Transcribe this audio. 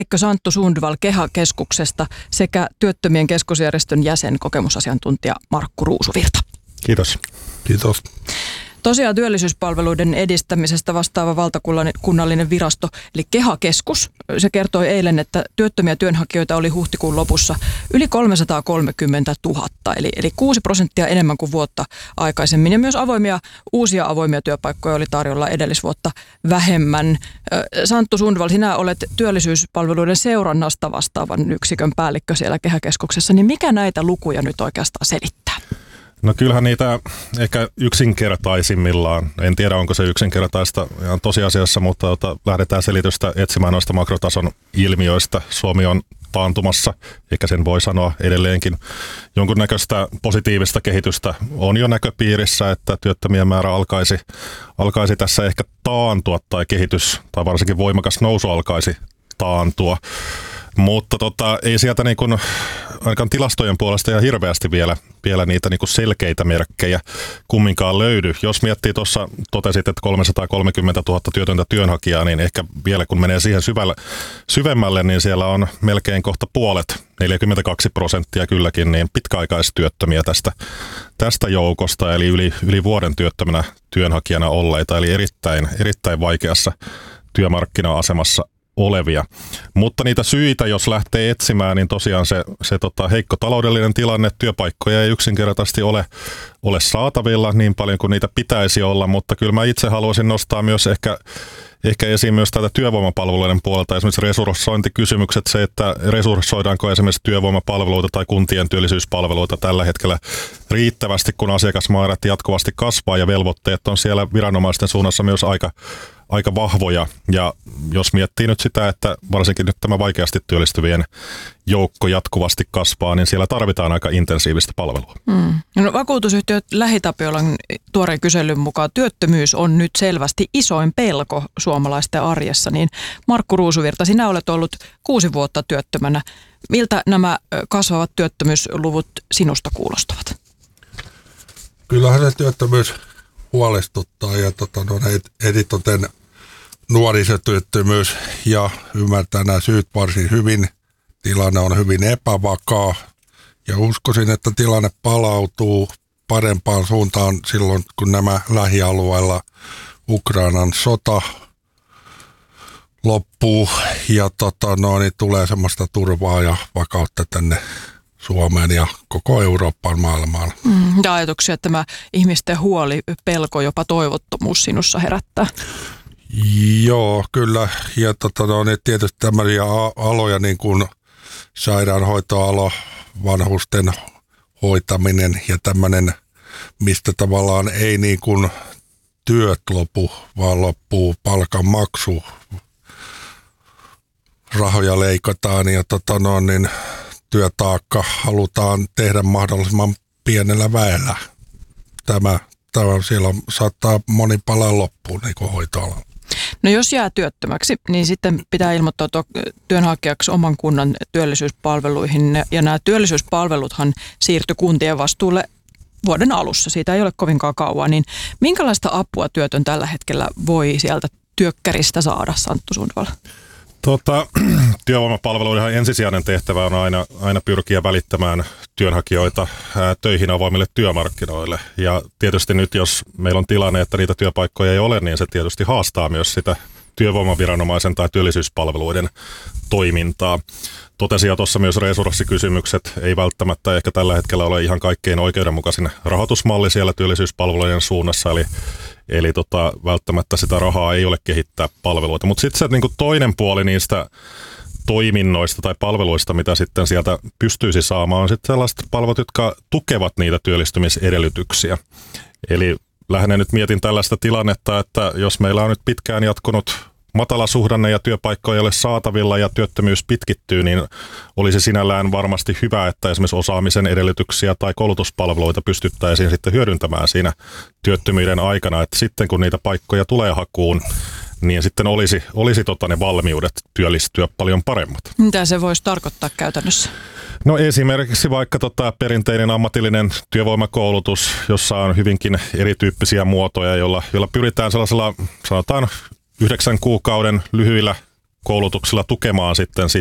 Eikö Santtu Sundvall KEHA-keskuksesta sekä Työttömien keskusjärjestön jäsen, kokemusasiantuntija Markku Ruusuvirta. Kiitos. Kiitos. Tosiaan työllisyyspalveluiden edistämisestä vastaava valtakunnallinen virasto, eli KEHA-keskus, se kertoi eilen, että työttömiä työnhakijoita oli huhtikuun lopussa yli 330 000, eli 6% enemmän kuin vuotta aikaisemmin. Ja myös uusia avoimia työpaikkoja oli tarjolla edellisvuotta vähemmän. Santtu Sundvall, sinä olet työllisyyspalveluiden seurannasta vastaavan yksikön päällikkö siellä KEHA-keskuksessa, niin mikä näitä lukuja nyt oikeastaan selittää? No kyllähän niitä ehkä yksinkertaisimmillaan, en tiedä onko se yksinkertaista ihan tosiasiassa, mutta lähdetään selitystä etsimään noista makrotason ilmiöistä. Suomi on taantumassa, eikä sen voi sanoa edelleenkin. Jonkunnäköistä positiivista kehitystä on jo näköpiirissä, että työttömien määrä alkaisi tässä ehkä taantua tai kehitys tai varsinkin voimakas nousu alkaisi taantua. Mutta ei sieltä niin kuin, ainakaan tilastojen puolesta ihan hirveästi vielä niitä niin kuin selkeitä merkkejä kumminkaan löydy. Jos miettii tuossa, totesit, että 330 000 työtöntä työnhakijaa, niin ehkä vielä kun menee siihen syvemmälle, niin siellä on melkein kohta puolet, 42% kylläkin, niin pitkäaikaistyöttömiä tästä joukosta, eli yli vuoden työttömänä työnhakijana olleita, eli erittäin vaikeassa työmarkkina-asemassa olevia. Mutta niitä syitä, jos lähtee etsimään, niin tosiaan se heikko taloudellinen tilanne, työpaikkoja ei yksinkertaisesti ole saatavilla niin paljon kuin niitä pitäisi olla, mutta kyllä mä itse haluaisin nostaa myös ehkä esiin myös tätä työvoimapalveluiden puolelta, esimerkiksi resurssointikysymykset, se, että resurssoidaanko esimerkiksi työvoimapalveluita tai kuntien työllisyyspalveluita tällä hetkellä riittävästi, kun asiakasmäärät jatkuvasti kasvaa ja velvoitteet on siellä viranomaisten suunnassa myös aika vahvoja. Ja jos miettii nyt sitä, että varsinkin nyt tämä vaikeasti työllistyvien joukko jatkuvasti kasvaa, niin siellä tarvitaan aika intensiivistä palvelua. No, vakuutusyhtiö LähiTapiolan tuoreen kyselyn mukaan työttömyys on nyt selvästi isoin pelko suomalaisten arjessa. Niin Markku Ruusuvirta, sinä olet ollut 6 vuotta työttömänä. Miltä nämä kasvavat työttömyysluvut sinusta kuulostavat? Kyllähän se työttömyys huolestuttaa ja eritoten nuorisotyöttömyys ja ymmärtää nämä syyt varsin hyvin. Tilanne on hyvin epävakaa ja uskoisin, että tilanne palautuu parempaan suuntaan silloin, kun nämä lähialueilla Ukrainan sota loppuu ja niin tulee semmoista turvaa ja vakautta tänne Suomeen ja koko Eurooppaan maailmaan. Ja ajatuksia, että tämä ihmisten huoli, pelko, jopa toivottomuus sinussa herättää. Joo, kyllä. Ja tietysti tämmöisiä aloja niin kuin sairaanhoitoalo, vanhusten hoitaminen ja tämmöinen, mistä tavallaan ei niin kuin työt lopu, vaan loppuu palkan maksu. Rahoja leikataan ja niin työtaakka halutaan tehdä mahdollisimman pienellä väellä. Tämä siellä saattaa moni palaa loppuun niin kuin hoitoalalla. No jos jää työttömäksi, niin sitten pitää ilmoittautua työnhakijaksi oman kunnan työllisyyspalveluihin. Ja nämä työllisyyspalveluthan siirtyi kuntien vastuulle vuoden alussa. Siitä ei ole kovinkaan kauan. Niin minkälaista apua työtön tällä hetkellä voi sieltä työkkäristä saada, Santtu Sundvall? Työvoimapalveluiden ensisijainen tehtävä on aina pyrkiä välittämään työnhakijoita töihin avoimille työmarkkinoille. Ja tietysti nyt, jos meillä on tilanne, että niitä työpaikkoja ei ole, niin se tietysti haastaa myös sitä työvoimaviranomaisen tai työllisyyspalveluiden toimintaa. Totesin jo tuossa myös resurssikysymykset. Ei välttämättä ehkä tällä hetkellä ole ihan kaikkein oikeudenmukaisin rahoitusmalli siellä työllisyyspalveluiden suunnassa, eli välttämättä sitä rahaa ei ole kehittää palveluita. Mutta sitten se niin kuin toinen puoli niistä toiminnoista tai palveluista, mitä sitten sieltä pystyisi saamaan, on sitten sellaiset palvelut, jotka tukevat niitä työllistymisedellytyksiä. Eli lähinnä nyt mietin tällaista tilannetta, että jos meillä on nyt pitkään jatkunut matala suhdanne ja työpaikkoja ei ole saatavilla ja työttömyys pitkittyy, niin olisi sinällään varmasti hyvä, että esimerkiksi osaamisen edellytyksiä tai koulutuspalveluita pystyttäisiin sitten hyödyntämään siinä työttömyyden aikana, että sitten kun niitä paikkoja tulee hakuun, niin sitten olisi ne valmiudet työllistyä paljon paremmat. Mitä se voisi tarkoittaa käytännössä? No esimerkiksi vaikka perinteinen ammatillinen työvoimakoulutus, jossa on hyvinkin erityyppisiä muotoja, jolla pyritään sellaisella, sanotaan 9 kuukauden lyhyillä koulutuksella tukemaan sitten